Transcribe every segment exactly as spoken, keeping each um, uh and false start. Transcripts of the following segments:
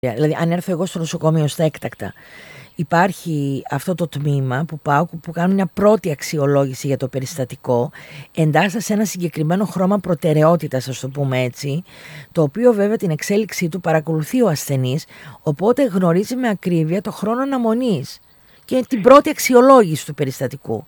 Δηλαδή, αν έρθω εγώ στο νοσοκομείο στα έκτακτα, υπάρχει αυτό το τμήμα που πάω, που κάνουν μια πρώτη αξιολόγηση για το περιστατικό, εντάσσεται σε ένα συγκεκριμένο χρώμα προτεραιότητας, ας το πούμε έτσι, το οποίο βέβαια την εξέλιξή του παρακολουθεί ο ασθενής, οπότε γνωρίζει με ακρίβεια το χρόνο αναμονής και την πρώτη αξιολόγηση του περιστατικού.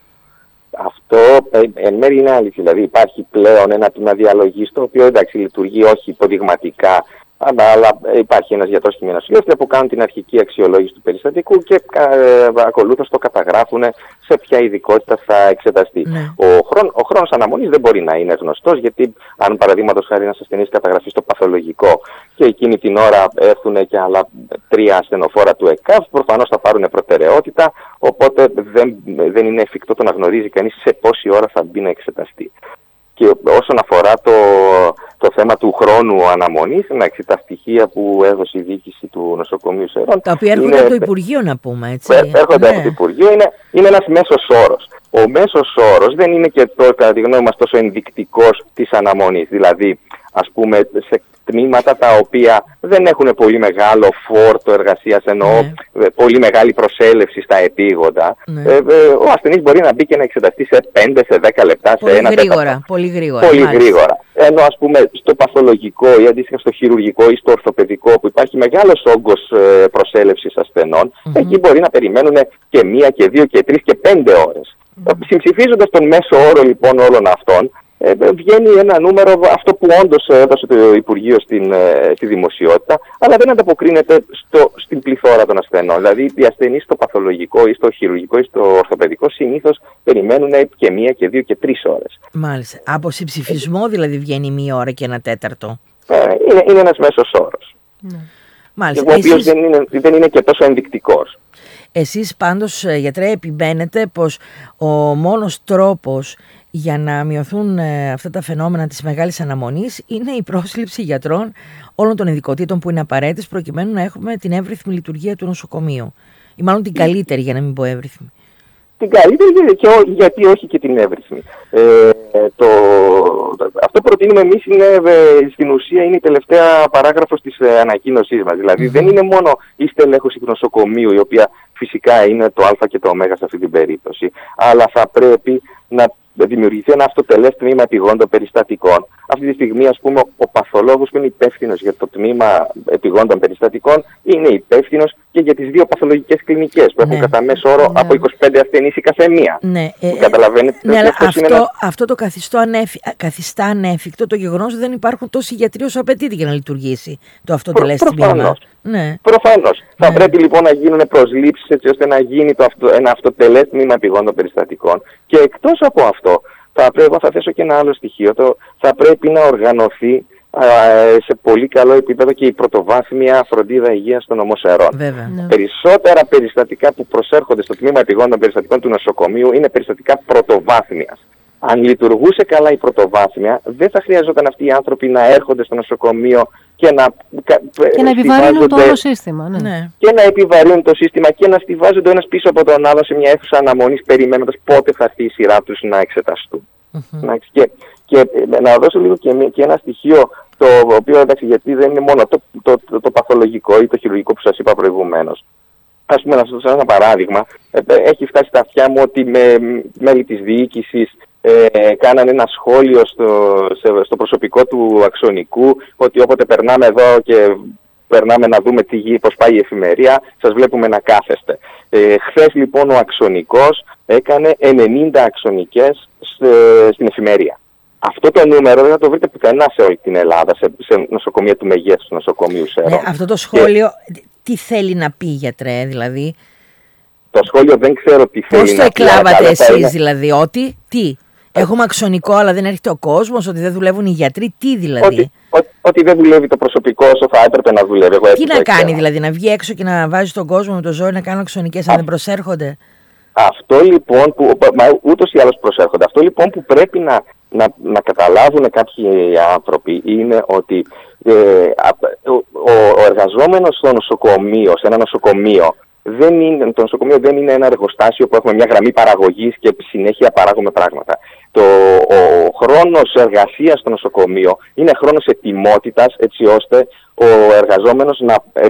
Αυτό εν μέρει είναι αλήθεια. Δηλαδή υπάρχει πλέον ένα τμήμα διαλογής, το οποίο εντάξει λειτουργεί όχι υποδειγματικά, αλλά, αλλά υπάρχει ένας γιατρός και μια νοσηλεύτρια που κάνουν την αρχική αξιολόγηση του περιστατικού και ε, ακολούθως το καταγράφουν σε ποια ειδικότητα θα εξεταστεί. Ναι. Ο, χρόν, ο χρόνος αναμονής δεν μπορεί να είναι γνωστός, γιατί αν παραδείγματος χάρη ένας ασθενής καταγραφεί στο παθολογικό και εκείνη την ώρα έρθουν και άλλα τρία ασθενοφόρα του ΕΚΑΒ, προφανώς θα πάρουν προτεραιότητα, οπότε δεν, δεν είναι εφικτό το να γνωρίζει κανείς σε πόση ώρα θα μπει να εξεταστεί. Και όσον αφορά το, το θέμα του χρόνου αναμονής, εντάξει, τα στοιχεία που έδωσε η διοίκηση του νοσοκομείου Σερών, τα οποία έρχονται είναι, από το Υπουργείο, να πούμε έτσι. Έρχονται ναι. από το Υπουργείο, είναι, είναι ένας μέσος όρος. Ο μέσος όρος δεν είναι και το, κατά τη γνώμη μας, τόσο ενδεικτικός της αναμονής. Δηλαδή, ας πούμε, σε τμήματα τα οποία δεν έχουν πολύ μεγάλο φόρτο εργασίας, εννοώ ναι. πολύ μεγάλη προσέλευση στα επίγοντα, ναι. ε, ε, ο ασθενής μπορεί να μπει και να εξεταστεί σε πέντε σε δέκα λεπτά, πολύ σε ένα γρήγορα, τέταρτο. Πολύ γρήγορα. Πολύ μάλιστα. γρήγορα. Ενώ ας πούμε στο παθολογικό ή αντίστοιχα στο χειρουργικό ή στο ορθοπαιδικό, που υπάρχει μεγάλος όγκος ε, προσέλευσης ασθενών, mm-hmm. εκεί μπορεί να περιμένουν και μία και δύο και τρεις και πέντε ώρες. Mm-hmm. Συμψηφίζοντας τον μέσο όρο λοιπόν όλων αυτών, Ε, βγαίνει ένα νούμερο, αυτό που όντως έδωσε το Υπουργείο στην, ε, στη δημοσιότητα, αλλά δεν ανταποκρίνεται στο, στην πληθώρα των ασθενών. Δηλαδή, οι ασθενείς στο παθολογικό ή στο χειρουργικό ή στο ορθοπαιδικό συνήθως περιμένουν και μία και δύο και τρεις ώρες. Μάλιστα. Από συμψηφισμό δηλαδή βγαίνει μία ώρα και ένα τέταρτο. Ε, είναι, είναι ένας μέσος όρος. Ναι. Μάλιστα. Ο οποίος Εσείς... δεν, είναι, δεν είναι και τόσο ενδεικτικός. Εσείς πάντως, γιατρέ, επιμένετε πως ο μόνος τρόπος για να μειωθούν ε, αυτά τα φαινόμενα της μεγάλης αναμονής είναι η πρόσληψη γιατρών όλων των ειδικοτήτων που είναι απαραίτητες, προκειμένου να έχουμε την εύρυθμη λειτουργία του νοσοκομείου. Ή μάλλον την καλύτερη, για να μην πω εύρυθμη. Την καλύτερη και ό, γιατί όχι και την εύρυθμη. Ε, το, αυτό που προτείνουμε εμείς είναι, ε, στην ουσία είναι η τελευταία παράγραφος της ε, ανακοίνωσής μας. Δηλαδή mm-hmm. δεν είναι μόνο η στελέχωση του νοσοκομείου, η οποία φυσικά είναι το α και το ω σε αυτή την περίπτωση, αλλά θα πρέπει να δημιουργηθεί ένα αυτοτελές τμήμα επιγόντων περιστατικών. Αυτή τη στιγμή, ας πούμε, ο παθολόγος που είναι υπεύθυνος για το τμήμα επιγόντων περιστατικών είναι υπεύθυνος και για τις δύο παθολογικές κλινικές που έχουν ναι. κατά μέσο όρο ναι. από είκοσι πέντε ασθενείς η καθεμία. Ναι, ε, καταλαβαίνετε. Ναι, αλλά αυτό, ένα... αυτό το καθιστώ ανέφι... καθιστά ανέφικτο το γεγονός ότι δεν υπάρχουν τόσοι γιατροί όσο απαιτείται για να λειτουργήσει το αυτοτελές Προ, τμήμα. Ναι. Προφανώς. Ναι. Θα πρέπει λοιπόν να γίνουν προσλήψεις έτσι ώστε να γίνει το αυτο, ένα αυτοτελές τμήμα επιγόντων περιστατικών. Και εκτός από αυτό, θα πρέπει, θα θέσω και ένα άλλο στοιχείο, το, θα πρέπει να οργανωθεί α, σε πολύ καλό επίπεδο και η πρωτοβάθμια φροντίδα υγείας των νομοσερών. Βέβαια, ναι. Περισσότερα περιστατικά που προσέρχονται στο τμήμα επιγόντων περιστατικών του νοσοκομείου είναι περιστατικά πρωτοβάθμιας. Αν λειτουργούσε καλά η πρωτοβάθμια, δεν θα χρειαζόταν αυτοί οι άνθρωποι να έρχονται στο νοσοκομείο και να, και να επιβαρύνουν το όλο σύστημα. Ναι. Ναι. Και να επιβαρύνουν το σύστημα και να στιβάζονται ένας πίσω από τον άλλο σε μια αίθουσα αναμονής, περιμένοντας πότε θα έρθει η σειρά τους να εξεταστούν. Mm-hmm. Και, και να δώσω λίγο και, και ένα στοιχείο, το οποίο εντάξει, γιατί δεν είναι μόνο το, το, το, το παθολογικό ή το χειρουργικό που σας είπα προηγουμένως. Ας πούμε, να σας δώσω ένα παράδειγμα. Έχει φτάσει στα αυτιά μου ότι με μέλη της διοίκησης Ε, κάνανε ένα σχόλιο στο, σε, στο προσωπικό του αξονικού ότι όποτε περνάμε εδώ και περνάμε να δούμε τι, πώς πάει η εφημερία, σας βλέπουμε να κάθεστε. Ε, χθες λοιπόν ο αξονικός έκανε ενενήντα αξονικές σε, στην εφημερία. Αυτό το νούμερο δεν θα το βρείτε πουθενά σε όλη την Ελλάδα, σε, σε νοσοκομεία του μεγέθους, νοσοκομείου Σερών. Ναι, αυτό το σχόλιο και... τι θέλει να πει, γιατρέ, δηλαδή? Το σχόλιο δεν ξέρω τι θέλει πώς να πει. Πώς το εκλάβατε εσείς είναι... δηλαδή, ότι, τι? Έχουμε αξονικό αλλά δεν έρχεται ο κόσμος, ότι δεν δουλεύουν οι γιατροί, τι δηλαδή? Ότι, ότι, ότι δεν δουλεύει το προσωπικό όσο θα έπρεπε να δουλεύει. Εγώ τι να κάνει δηλαδή, να βγει έξω και να βάζει τον κόσμο με το ζόρι να κάνουν αξονικές αν Α, δεν προσέρχονται? Αυτό λοιπόν που, μα, ούτως ή άλλως προσέρχονται. Αυτό λοιπόν που πρέπει να, να, να καταλάβουν κάποιοι άνθρωποι είναι ότι ε, ο, ο, ο εργαζόμενος στο νοσοκομείο, σε ένα νοσοκομείο, Δεν είναι, το νοσοκομείο δεν είναι ένα εργοστάσιο που έχουμε μια γραμμή παραγωγής και συνέχεια παράγουμε πράγματα. το, ο χρόνος εργασίας στο νοσοκομείο είναι χρόνος ετοιμότητας, έτσι ώστε ο εργαζόμενος να, ε,